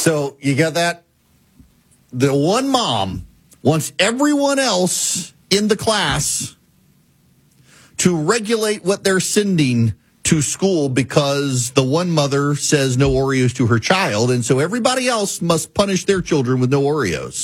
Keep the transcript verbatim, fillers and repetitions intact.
So you got that? The one mom wants everyone else in the class to regulate what they're sending to school because the one mother says no Oreos to her child, and so everybody else must punish their children with no Oreos.